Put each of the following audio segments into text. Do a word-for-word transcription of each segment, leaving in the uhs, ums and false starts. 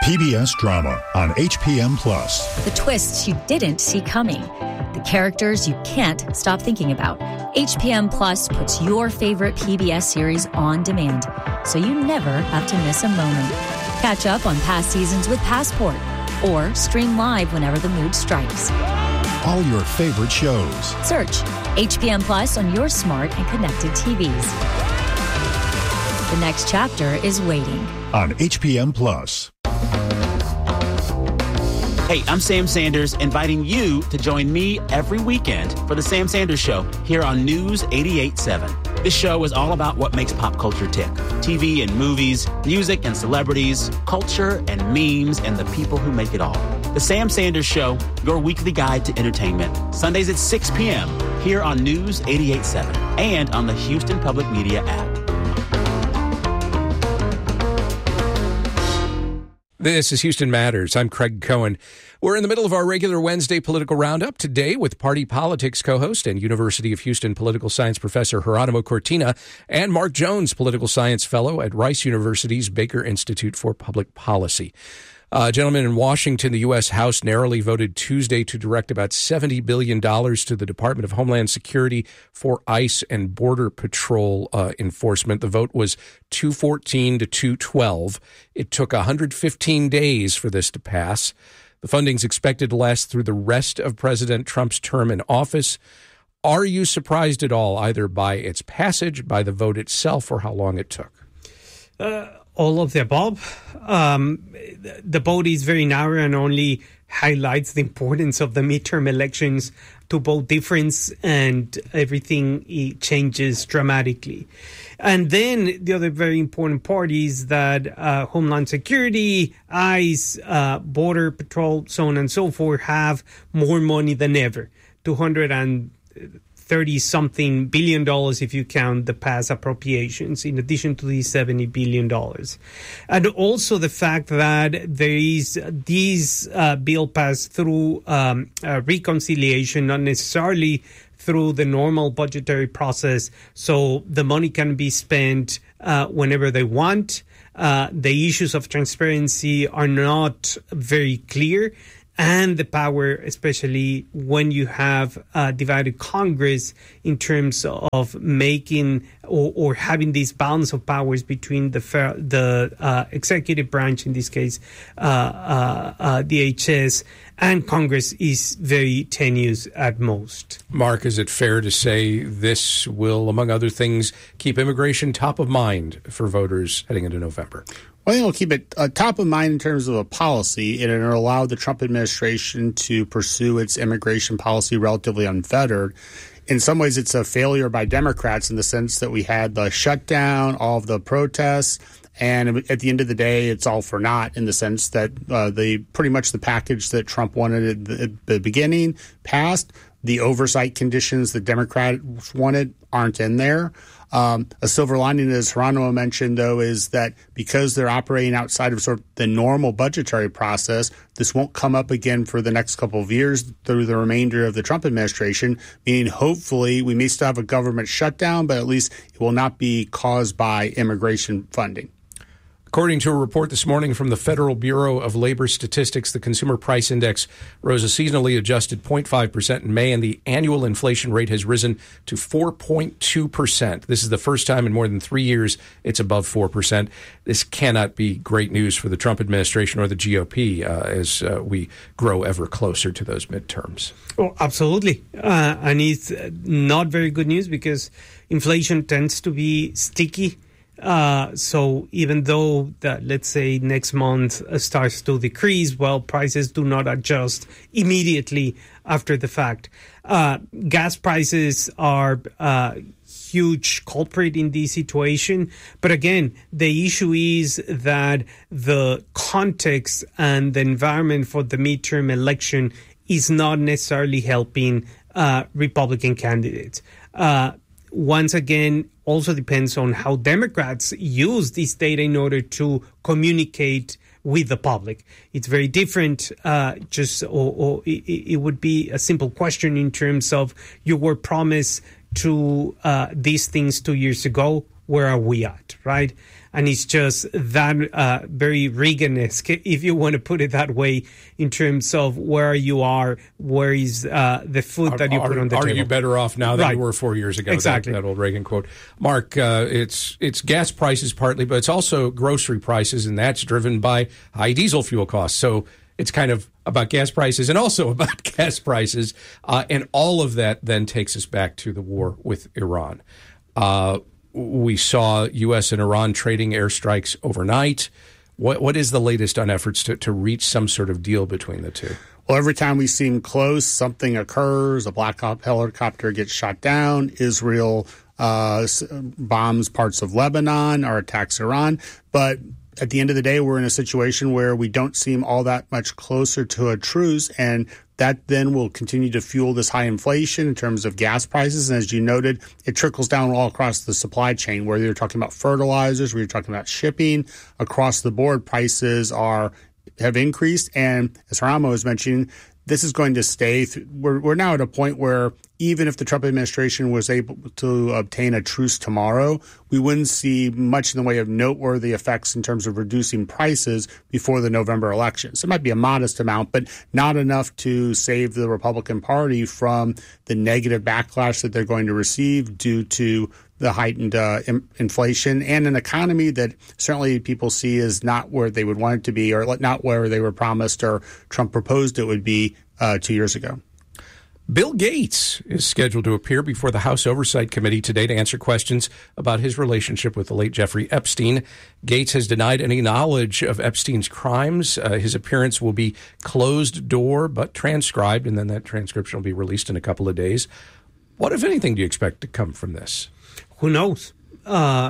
P B S drama on H P M Plus. The twists you didn't see coming. The characters you can't stop thinking about. H P M Plus puts your favorite P B S series on demand, so you never have to miss a moment. Catch up on past seasons with Passport, or stream live whenever the mood strikes. All your favorite shows. Search H P M Plus on your smart and connected T Vs. The next chapter is waiting. On H P M Plus. Hey, I'm Sam Sanders, inviting you to join me every weekend for The Sam Sanders Show here on News eighty-eight point seven. This show is all about what makes pop culture tick. T V and movies, music and celebrities, culture and memes, and the people who make it all. The Sam Sanders Show, your weekly guide to entertainment. Sundays at six p.m. here on News eighty-eight point seven and on the Houston Public Media app. This is Houston Matters. I'm Craig Cohen. We're in the middle of our regular Wednesday political roundup today with Party Politics co-host and University of Houston political science professor Geronimo Cortina and Mark Jones, political science fellow at Rice University's Baker Institute for Public Policy. Uh, gentlemen, in Washington, the U S. House narrowly voted Tuesday to direct about seventy billion dollars to the Department of Homeland Security for ICE and Border Patrol uh, enforcement. The vote was two fourteen to two twelve. It took one hundred fifteen days for this to pass. The funding's expected to last through the rest of President Trump's term in office. Are you surprised at all, either by its passage, by the vote itself, or how long it took? Uh All of the above. Um, the vote is very narrow and only highlights the importance of the midterm elections to vote difference, and everything it changes dramatically. And then the other very important part is that uh, Homeland Security, ICE, uh, Border Patrol, so on and so forth, have more money than ever. two hundred thirty-something billion dollars if you count the past appropriations, in addition to these seventy billion dollars. And also the fact that there is this uh, bill passed through um, uh, reconciliation, not necessarily through the normal budgetary process, so the money can be spent uh, whenever they want. Uh, the issues of transparency are not very clear. And the power, especially when you have a divided Congress in terms of making or, or having this balance of powers between the the uh, executive branch, in this case, uh, uh, uh, D H S, and Congress, is very tenuous at most. Mark, is it fair to say this will, among other things, keep immigration top of mind for voters heading into November? Well, I think it'll keep it uh, top of mind in terms of a policy, and it'll allow the Trump administration to pursue its immigration policy relatively unfettered. In some ways, it's a failure by Democrats in the sense that we had the shutdown, all of the protests, and at the end of the day, it's all for naught in the sense that uh, the pretty much the package that Trump wanted at the, at the beginning passed. The oversight conditions that Democrats wanted aren't in there. Um, a silver lining, as Geronimo mentioned, though, is that because they're operating outside of sort of the normal budgetary process, this won't come up again for the next couple of years through the remainder of the Trump administration, meaning hopefully we may still have a government shutdown, but at least it will not be caused by immigration funding. According to a report this morning from the Federal Bureau of Labor Statistics, the Consumer Price Index rose a seasonally adjusted zero point five percent in May, and the annual inflation rate has risen to four point two percent. This is the first time in more than three years it's above four percent. This cannot be great news for the Trump administration or the G O P uh, as uh, we grow ever closer to those midterms. Oh, absolutely. Uh, and it's not very good news because inflation tends to be sticky. Uh, so even though that, let's say, next month uh, starts to decrease, well, prices do not adjust immediately after the fact. Uh, gas prices are uh, huge culprit in this situation. But again, the issue is that the context and the environment for the midterm election is not necessarily helping uh, Republican candidates. Uh, once again, also depends on how Democrats use this data in order to communicate with the public. It's very different. Uh, just or, or it, it would be a simple question in terms of you were promised to uh, these things two years ago. Where are we at, right? and it's just that uh, very Reagan-esque, if you want to put it that way, in terms of where you are, where is uh, the food are, that you are, put on the are table. Are you better off now than right. you were four years ago? Exactly. That, that old Reagan quote. Mark, uh, it's it's gas prices partly, but it's also grocery prices, and that's driven by high diesel fuel costs. So it's kind of about gas prices and also about gas prices. Uh, and all of that then takes us back to the war with Iran. Uh, we saw U S and Iran trading airstrikes overnight. What What is the latest on efforts to, to reach some sort of deal between the two? Well, every time we seem close, something occurs. A Black Hawk helicopter gets shot down. Israel uh, bombs parts of Lebanon or attacks Iran. But at the end of the day, we're in a situation where we don't seem all that much closer to a truce, and that then will continue to fuel this high inflation in terms of gas prices. And as you noted, it trickles down all across the supply chain, whether you're talking about fertilizers, whether you're talking about shipping. Across the board, prices are have increased. And as Geronimo was mentioning, this is going to stay. Th- we're, we're now at a point where even if the Trump administration was able to obtain a truce tomorrow, we wouldn't see much in the way of noteworthy effects in terms of reducing prices before the November elections. It might be a modest amount, but not enough to save the Republican Party from the negative backlash that they're going to receive due to the heightened uh, in- inflation and an economy that certainly people see as not where they would want it to be, or not where they were promised or Trump proposed it would be uh, two years ago. Bill Gates is scheduled to appear before the House Oversight Committee today to answer questions about his relationship with the late Jeffrey Epstein. Gates has denied any knowledge of Epstein's crimes. Uh, his appearance will be closed door but transcribed, and then that transcription will be released in a couple of days. What, if anything, do you expect to come from this? Who knows? Uh,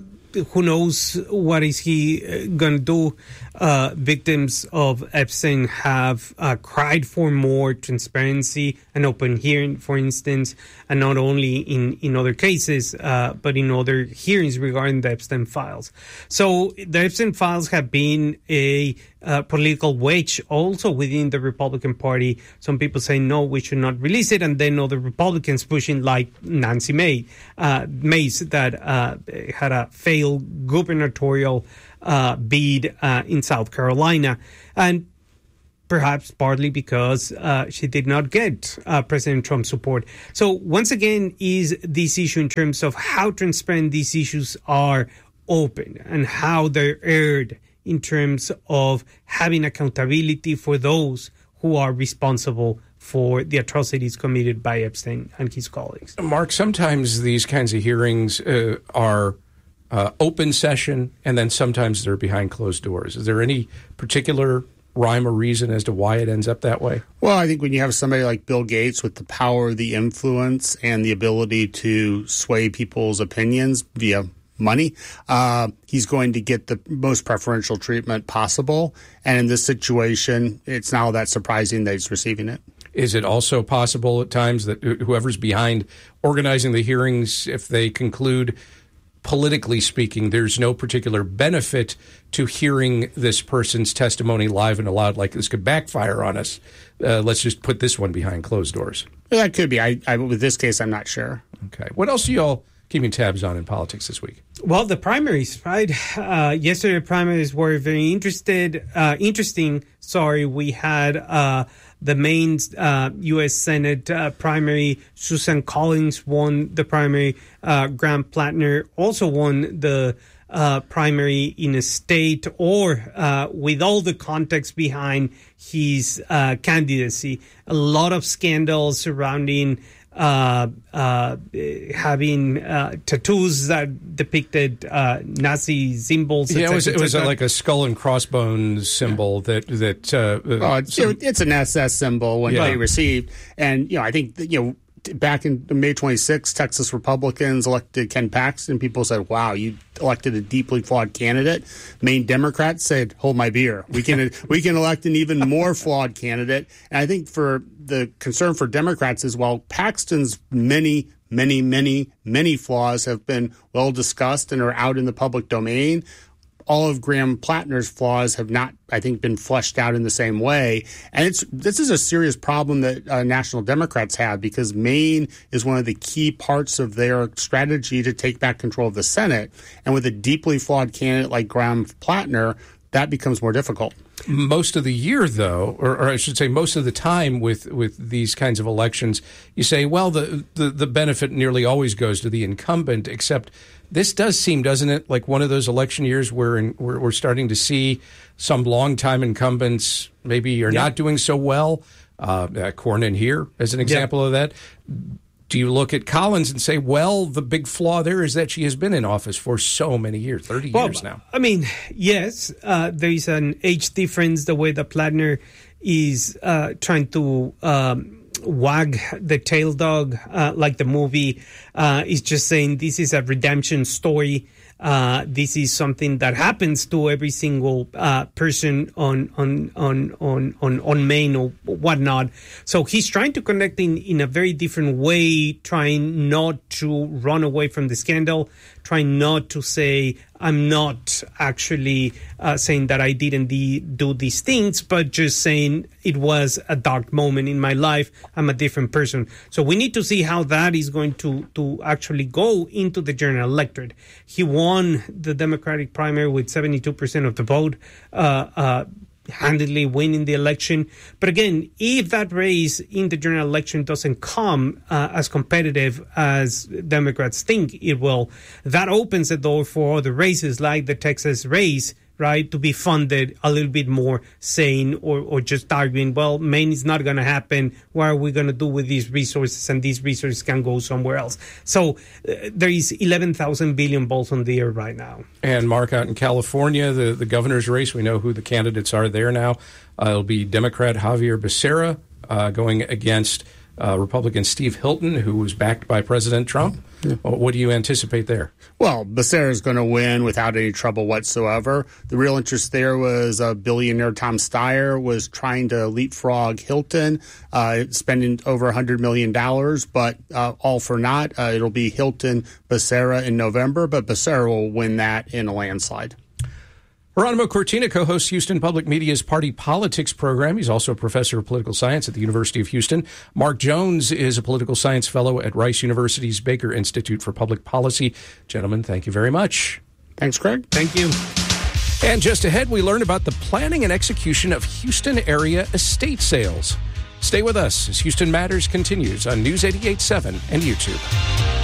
who knows what is he going to do? Uh, victims of Epstein have uh, cried for more transparency and open hearing, for instance, and not only in, in other cases, uh, but in other hearings regarding the Epstein files. So the Epstein files have been a uh, political wedge also within the Republican Party. Some people say, no, we should not release it. And then other Republicans pushing, like Nancy May, uh, Mace, that uh, had a failed gubernatorial uh, bid uh, in South Carolina. And perhaps partly because uh, she did not get uh, President Trump's support. So once again, is this issue in terms of how transparent these issues are open and how they're aired in terms of having accountability for those who are responsible for the atrocities committed by Epstein and his colleagues. Mark, sometimes these kinds of hearings uh, are uh, open session, and then sometimes they're behind closed doors. Is there any particular rhyme or reason as to why it ends up that way? Well, I think when you have somebody like Bill Gates with the power, the influence, and the ability to sway people's opinions via money, uh, he's going to get the most preferential treatment possible. And in this situation, it's not all that surprising that he's receiving it. Is it also possible at times that whoever's behind organizing the hearings, if they conclude, politically speaking, there's no particular benefit to hearing this person's testimony live and aloud, like this could backfire on us, uh, let's just put this one behind closed doors? Well, that could be. I, I, with this case, I'm not sure. Okay. What else are you all keeping tabs on in politics this week? Well, the primaries, right? Uh, yesterday, the primaries were very interested, uh, interesting. Sorry, we had uh, the main uh, U S Senate uh, primary. Susan Collins won the primary. Uh, Graham Plattner also won the uh, primary in a state, or uh, with all the context behind his uh, candidacy. A lot of scandals surrounding Uh, uh, having uh, tattoos that depicted uh, Nazi symbols. Yeah, it was, it was a, like a skull and crossbones symbol yeah. that that. Uh, oh, it's, some, it's an S S symbol when yeah. they received, and you know, I think that, you know. Back in May twenty-sixth, Texas Republicans elected Ken Paxton. People said, wow, you elected a deeply flawed candidate. Maine Democrats said, hold my beer. We can we can elect an even more flawed candidate. And I think for the concern for Democrats is, while Paxton's many, many, many, many flaws have been well discussed and are out in the public domain, all of Graham Plattner's flaws have not, I think, been fleshed out in the same way. And it's this is a serious problem that uh, National Democrats have, because Maine is one of the key parts of their strategy to take back control of the Senate. And with a deeply flawed candidate like Graham Plattner, that becomes more difficult. Most of the year, though, or, or I should say most of the time with, with these kinds of elections, you say, well, the, the, the benefit nearly always goes to the incumbent, except this does seem, doesn't it, like one of those election years where in, we're, we're starting to see some longtime incumbents maybe are yeah. not doing so well. Uh, uh, Cornyn here as an example yeah. of that. Do you look at Collins and say, well, the big flaw there is that she has been in office for so many years, thirty well, years now? I mean, yes, uh, there is an age difference, the way that Plattner is uh, trying to um, wag the tail dog, uh, like the movie uh, is just saying this is a redemption story. Uh, this is something that happens to every single uh, person on on on on on on Maine or whatnot. So he's trying to connect in in a very different way, trying not to run away from the scandal, trying not to say I'm not actually uh, saying that I didn't de- do these things, but just saying it was a dark moment in my life. I'm a different person. So we need to see how that is going to to actually go into the general electorate. He won the Democratic primary with seventy-two percent of the vote, uh, uh, handedly winning the election. But again, if that race in the general election doesn't come uh, as competitive as Democrats think it will, that opens the door for other races like the Texas race, right, to be funded a little bit more sane, or, or just arguing, well, Maine is not going to happen. What are we going to do with these resources? And these resources can go somewhere else. So uh, there is eleven thousand billion balls on the air right now. And Mark, out in California, the, the governor's race, we know who the candidates are there now. Uh, it'll be Democrat Javier Becerra uh, going against uh, Republican Steve Hilton, who was backed by President Trump. Yeah. What do you anticipate there? Well, Becerra is going to win without any trouble whatsoever. The real interest there was uh, billionaire Tom Steyer was trying to leapfrog Hilton, uh, spending over one hundred million dollars, but uh, all for naught. Uh, it'll be Hilton, Becerra in November, but Becerra will win that in a landslide. Geronimo Cortina co-hosts Houston Public Media's Party Politics program. He's also a professor of political science at the University of Houston. Mark Jones is a political science fellow at Rice University's Baker Institute for Public Policy. Gentlemen, thank you very much. Thanks, Craig. Thank you. And just ahead, we learn about the planning and execution of Houston area estate sales. Stay with us as Houston Matters continues on News eighty-eight point seven and YouTube.